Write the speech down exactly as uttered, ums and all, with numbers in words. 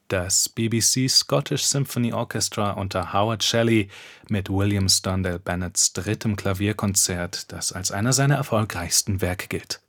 Das B B C Scottish Symphony Orchestra unter Howard Shelley mit William Sterndale Bennetts drittem Klavierkonzert, das als einer seiner erfolgreichsten Werke gilt